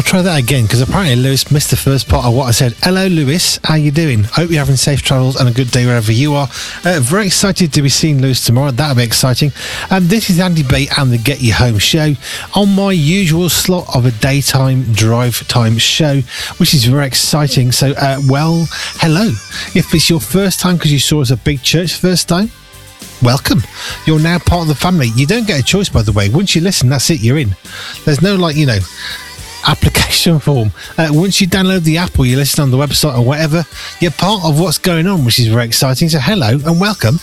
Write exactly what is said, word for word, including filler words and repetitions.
I'll try that again because apparently Lewis missed the first part of what I said. Hello, Lewis. How you doing? Hope you're having safe travels and a good day wherever you are. Uh, very excited to be seeing Lewis tomorrow. That'll be exciting. And um, this is Andy B and the Get You Home show on my usual slot of a daytime drive time show, which is very exciting. So, uh, well, hello. If it's your first time because you saw us at Big Church first time, welcome. You're now part of the family. You don't get a choice, by the way. Once you listen, that's it. You're in. There's no, like, you know, application form. Uh, once you download the app or you listen on the website or whatever, you're part of what's going on, which is very exciting. So hello and welcome.